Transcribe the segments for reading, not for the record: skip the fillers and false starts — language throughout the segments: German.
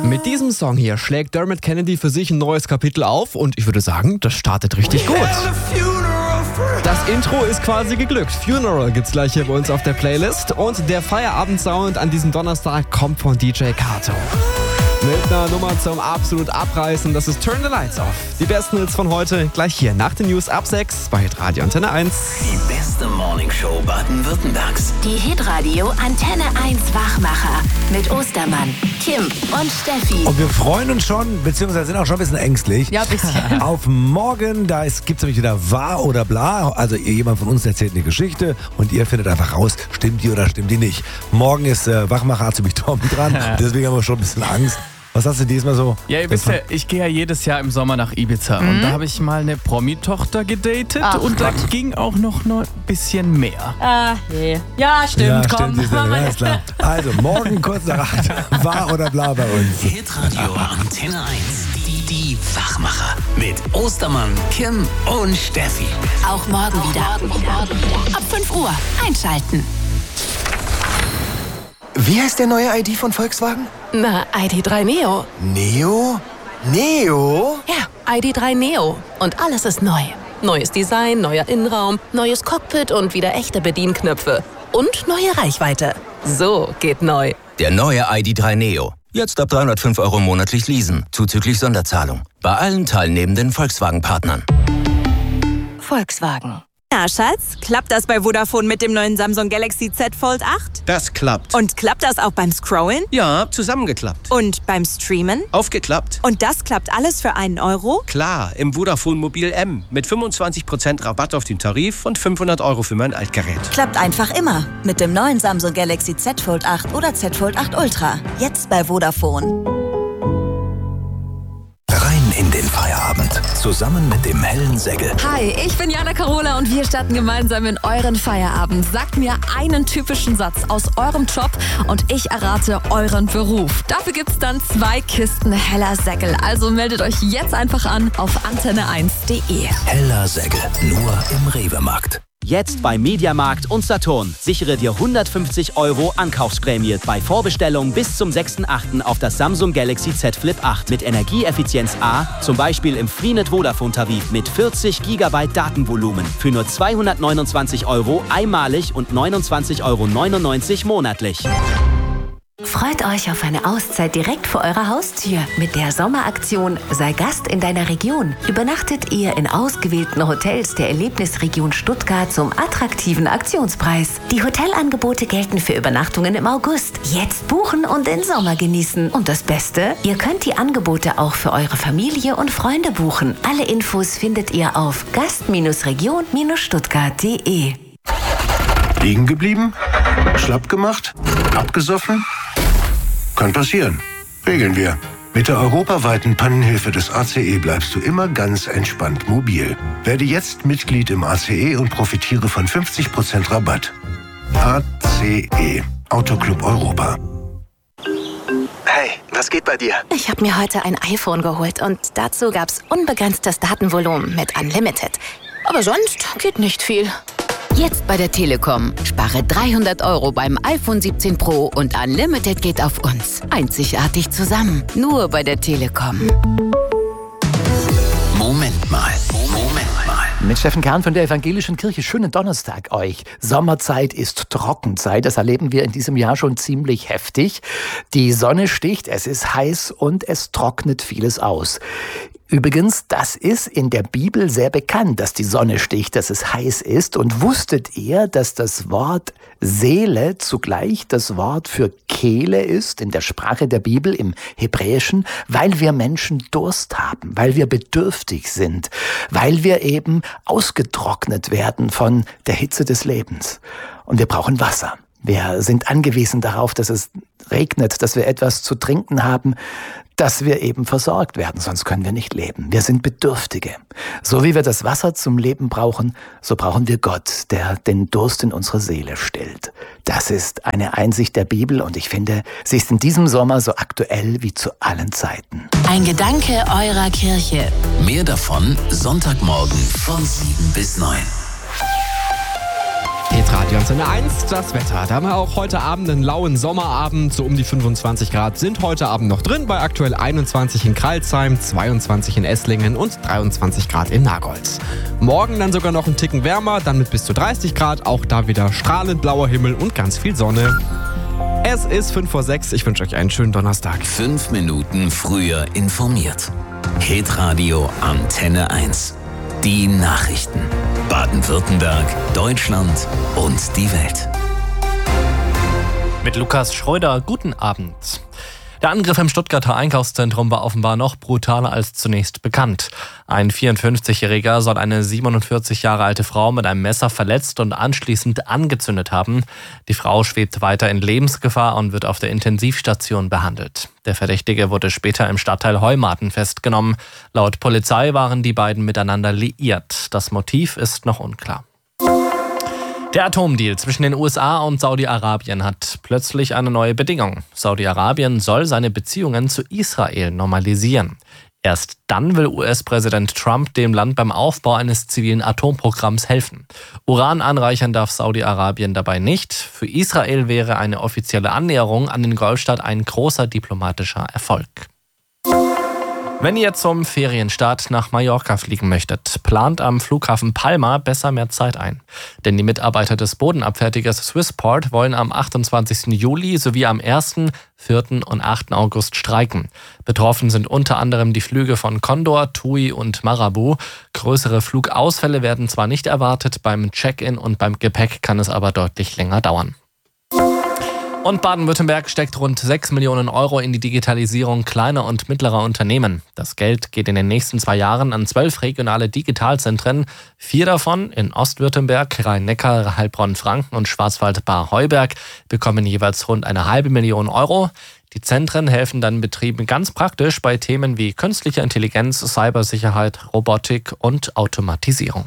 Mit diesem Song hier schlägt Dermot Kennedy für sich ein neues Kapitel auf und ich würde sagen, das startet richtig gut. Das Intro ist quasi geglückt. Funeral gibt's gleich hier bei uns auf der Playlist und der Feierabendsound an diesem Donnerstag kommt von DJ Kato. Mit einer Nummer zum absolut Abreißen, das ist Turn the Lights Off. Die besten Hits von heute gleich hier nach den News ab 6 bei Hitradio Antenne 1. Die beste Morningshow Baden-Württembergs. Die Hitradio Antenne 1 Wachmacher mit Ostermann, Kim und Steffi. Und wir freuen uns schon, beziehungsweise sind auch schon ein bisschen ängstlich. Ja, ein bisschen. Auf morgen, da gibt es nämlich wieder wahr oder bla. Also jemand von uns erzählt eine Geschichte und ihr findet einfach raus, stimmt die oder stimmt die nicht. Morgen ist Wachmacher Azubich Torben dran, deswegen haben wir schon ein bisschen Angst. Was hast du diesmal so? Ja, ihr wisst ja, ich gehe ja jedes Jahr im Sommer nach Ibiza. Und da habe ich mal eine Promi-Tochter gedatet. Und da ging auch noch ein bisschen mehr. Nee. Ja, stimmt, Ja, komm. stimmt, ist klar. Also morgen kurz nach 8, wahr oder bla bei uns. Hitradio Antenne 1. Die Wachmacher. Mit Ostermann, Kim und Steffi. Auch morgen wieder. Ab 5 Uhr einschalten. Wie heißt der neue ID von Volkswagen? Na, ID3 Neo. Neo? Neo? Ja, ID3 Neo. Und alles ist neu. Neues Design, neuer Innenraum, neues Cockpit und wieder echte Bedienknöpfe. Und neue Reichweite. So geht neu. Der neue ID3 Neo. Jetzt ab 305 € monatlich leasen, zuzüglich Sonderzahlung. Bei allen teilnehmenden Volkswagen-Partnern. Volkswagen. Na, Schatz, klappt das bei Vodafone mit dem neuen Samsung Galaxy Z Fold 8? Das klappt. Und klappt das auch beim Scrollen? Ja, zusammengeklappt. Und beim Streamen? Aufgeklappt. Und das klappt alles für einen Euro? Klar, im Vodafone Mobil M. Mit 25% Rabatt auf den Tarif und 500 € für mein Altgerät. Klappt einfach immer. Mit dem neuen Samsung Galaxy Z Fold 8 oder Z Fold 8 Ultra. Jetzt bei Vodafone. Rein in den Feierabend. Zusammen mit dem hellen Säckel. Hi, ich bin Jana Carola und wir starten gemeinsam in euren Feierabend. Sagt mir einen typischen Satz aus eurem Job und ich errate euren Beruf. Dafür gibt's dann 2 Kisten heller Säckel. Also meldet euch jetzt einfach an auf antenne1.de. Heller Säckel. Nur im Rewe-Markt. Jetzt bei Mediamarkt und Saturn. Sichere dir 150 € Ankaufsprämie bei Vorbestellung bis zum 6.8. auf das Samsung Galaxy Z Flip 8 mit Energieeffizienz A, zum Beispiel im Freenet Vodafone-Tarif mit 40 GB Datenvolumen für nur 229 € einmalig und 29,99 € monatlich. Freut euch auf eine Auszeit direkt vor eurer Haustür. Mit der Sommeraktion Sei Gast in deiner Region übernachtet ihr in ausgewählten Hotels der Erlebnisregion Stuttgart zum attraktiven Aktionspreis. Die Hotelangebote gelten für Übernachtungen im August. Jetzt buchen und den Sommer genießen. Und das Beste? Ihr könnt die Angebote auch für eure Familie und Freunde buchen. Alle Infos findet ihr auf gast-region-stuttgart.de. Liegen geblieben? Schlapp gemacht? Abgesoffen? Kann passieren. Regeln wir. Mit der europaweiten Pannenhilfe des ACE bleibst du immer ganz entspannt mobil. Werde jetzt Mitglied im ACE und profitiere von 50% Rabatt. ACE. Autoclub Europa. Hey, was geht bei dir? Ich habe mir heute ein iPhone geholt und dazu gab's unbegrenztes Datenvolumen mit Unlimited. Aber sonst geht nicht viel. Jetzt bei der Telekom. Spare 300 € beim iPhone 17 Pro und Unlimited geht auf uns. Einzigartig zusammen. Nur bei der Telekom. Moment mal. Mit Steffen Kern von der Evangelischen Kirche. Schönen Donnerstag euch. Sommerzeit ist Trockenzeit. Das erleben wir in diesem Jahr schon ziemlich heftig. Die Sonne sticht, es ist heiß und es trocknet vieles aus. Übrigens, das ist in der Bibel sehr bekannt, dass die Sonne sticht, dass es heiß ist. Und wusstet ihr, dass das Wort Seele zugleich das Wort für Kehle ist in der Sprache der Bibel, im Hebräischen, weil wir Menschen Durst haben, weil wir bedürftig sind, weil wir eben ausgetrocknet werden von der Hitze des Lebens. Und wir brauchen Wasser. Wir sind angewiesen darauf, dass es regnet, dass wir etwas zu trinken haben, dass wir eben versorgt werden, sonst können wir nicht leben. Wir sind Bedürftige. So wie wir das Wasser zum Leben brauchen, so brauchen wir Gott, der den Durst in unserer Seele stillt. Das ist eine Einsicht der Bibel und ich finde, sie ist in diesem Sommer so aktuell wie zu allen Zeiten. Ein Gedanke eurer Kirche. Mehr davon Sonntagmorgen von 7 bis 9. Hitradio Antenne 1, das Wetter. Da haben wir auch heute Abend einen lauen Sommerabend. So um die 25 Grad sind heute Abend noch drin. Bei aktuell 21 in Crailsheim, 22 in Esslingen und 23 Grad in Nagold. Morgen dann sogar noch einen Ticken wärmer, dann mit bis zu 30 Grad. Auch da wieder strahlend blauer Himmel und ganz viel Sonne. Es ist 5:06. Ich wünsche euch einen schönen Donnerstag. 5 Minuten früher informiert. Hitradio Antenne 1. Die Nachrichten. Baden-Württemberg, Deutschland und die Welt. Mit Lukas Schreuder, guten Abend. Der Angriff im Stuttgarter Einkaufszentrum war offenbar noch brutaler als zunächst bekannt. Ein 54-Jähriger soll eine 47 Jahre alte Frau mit einem Messer verletzt und anschließend angezündet haben. Die Frau schwebt weiter in Lebensgefahr und wird auf der Intensivstation behandelt. Der Verdächtige wurde später im Stadtteil Heumaten festgenommen. Laut Polizei waren die beiden miteinander liiert. Das Motiv ist noch unklar. Der Atomdeal zwischen den USA und Saudi-Arabien hat plötzlich eine neue Bedingung. Saudi-Arabien soll seine Beziehungen zu Israel normalisieren. Erst dann will US-Präsident Trump dem Land beim Aufbau eines zivilen Atomprogramms helfen. Uran anreichern darf Saudi-Arabien dabei nicht. Für Israel wäre eine offizielle Annäherung an den Golfstaat ein großer diplomatischer Erfolg. Wenn ihr zum Ferienstart nach Mallorca fliegen möchtet, plant am Flughafen Palma besser mehr Zeit ein. Denn die Mitarbeiter des Bodenabfertigers Swissport wollen am 28. Juli sowie am 1., 4. und 8. August streiken. Betroffen sind unter anderem die Flüge von Condor, TUI und Marabu. Größere Flugausfälle werden zwar nicht erwartet, beim Check-in und beim Gepäck kann es aber deutlich länger dauern. Und Baden-Württemberg steckt rund 6 Millionen Euro in die Digitalisierung kleiner und mittlerer Unternehmen. Das Geld geht in den nächsten 2 Jahren an 12 regionale Digitalzentren. 4 davon in Ostwürttemberg, Rhein-Neckar, Heilbronn-Franken und Schwarzwald-Baar-Heuberg bekommen jeweils rund 500.000 Euro. Die Zentren helfen dann Betrieben ganz praktisch bei Themen wie künstlicher Intelligenz, Cybersicherheit, Robotik und Automatisierung.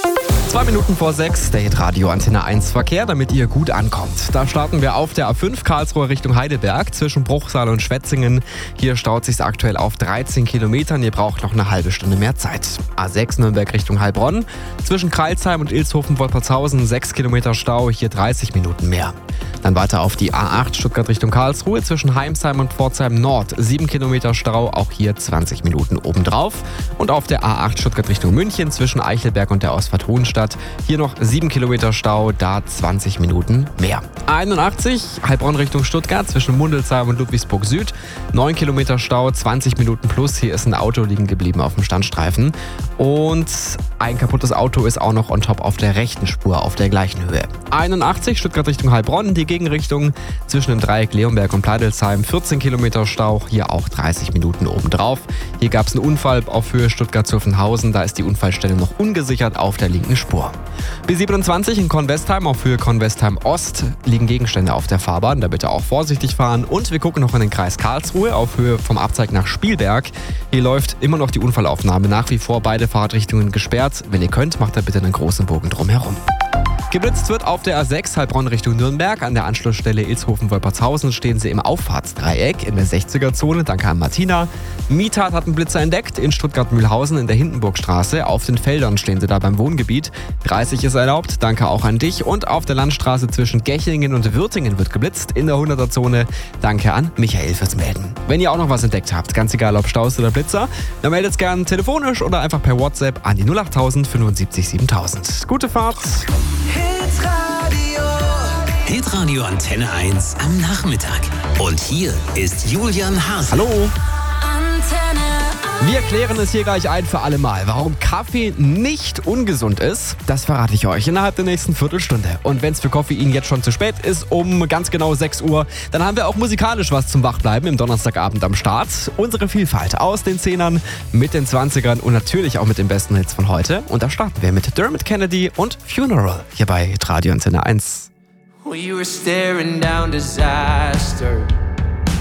2 Minuten vor 6, der Hitradio Antenne 1 Verkehr, damit ihr gut ankommt. Da starten wir auf der A5 Karlsruhe Richtung Heidelberg zwischen Bruchsal und Schwetzingen. Hier staut sich aktuell auf 13 Kilometern. Ihr braucht noch eine halbe Stunde mehr Zeit. A6 Nürnberg Richtung Heilbronn. Zwischen Crailsheim und Ilshofen-Wolpertshausen 6 Kilometer Stau, hier 30 Minuten mehr. Dann weiter auf die A8 Stuttgart Richtung Karlsruhe zwischen Heimsheim und Pforzheim Nord. 7 Kilometer Stau, auch hier 20 Minuten obendrauf. Und auf der A8 Stuttgart Richtung München zwischen Eichelberg und der Ausfahrt Hohenstadt. Hier noch 7 Kilometer Stau, da 20 Minuten mehr. A81 Heilbronn Richtung Stuttgart zwischen Mundelsheim und Ludwigsburg Süd. 9 Kilometer Stau, 20 Minuten plus. Hier ist ein Auto liegen geblieben auf dem Standstreifen. Und ein kaputtes Auto ist auch noch on top auf der rechten Spur auf der gleichen Höhe. 81 Stuttgart Richtung Heilbronn, die Gegenrichtung zwischen dem Dreieck Leonberg und Pleidelsheim. 14 Kilometer Stau, hier auch 30 Minuten obendrauf. Hier gab es einen Unfall auf Höhe Stuttgart-Zuffenhausen. Da ist die Unfallstelle noch ungesichert auf der linken Spur. B27 in Kornwestheim auf Höhe Kornwestheim Ost liegen Gegenstände auf der Fahrbahn. Da bitte auch vorsichtig fahren. Und wir gucken noch in den Kreis Karlsruhe auf Höhe vom Abzweig nach Spielberg. Hier läuft immer noch die Unfallaufnahme. Nach wie vor beide Fahrtrichtungen gesperrt. Wenn ihr könnt, macht da bitte einen großen Bogen drumherum. Geblitzt wird auf der A6 Heilbronn Richtung Nürnberg. An der Anschlussstelle Ilshofen-Wolpertshausen stehen sie im Auffahrtsdreieck in der 60er-Zone. Danke an Martina. Mietat hat einen Blitzer entdeckt in Stuttgart-Mühlhausen in der Hindenburgstraße. Auf den Feldern stehen sie da beim Wohngebiet. 30 ist erlaubt. Danke auch an dich. Und auf der Landstraße zwischen Gechingen und Würtingen wird geblitzt in der 100er-Zone. Danke an Michael fürs Melden. Wenn ihr auch noch was entdeckt habt, ganz egal ob Staus oder Blitzer, dann meldet es gerne telefonisch oder einfach per WhatsApp an die 08000 75 7000. Gute Fahrt! Hitradio Antenne 1 am Nachmittag. Und hier ist Julian Haas. Hallo. Wir klären es hier gleich ein für alle Mal. Warum Kaffee nicht ungesund ist, das verrate ich euch innerhalb der nächsten Viertelstunde. Und wenn es für Koffein jetzt schon zu spät ist, um ganz genau 6 Uhr, dann haben wir auch musikalisch was zum Wachbleiben im Donnerstagabend am Start. Unsere Vielfalt aus den 10ern, mit den 20ern und natürlich auch mit den besten Hits von heute. Und da starten wir mit Dermot Kennedy und Funeral hier bei Radio Antenne 1. We were staring down disaster.